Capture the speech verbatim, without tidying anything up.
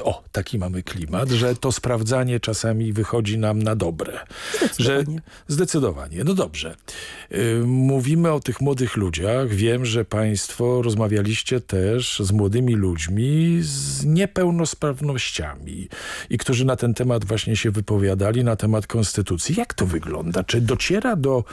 o, taki mamy klimat, że to sprawdzanie czasami wychodzi nam na dobre. Zdecydowanie. Że, zdecydowanie. No dobrze. Yy, mówimy o tych młodych ludziach. Wiem, że państwo rozmawialiście też z młodymi ludźmi z niepełnosprawnościami i którzy na ten temat właśnie się wypowiadali, na temat konstytucji. Jak to wygląda? Czy dociera do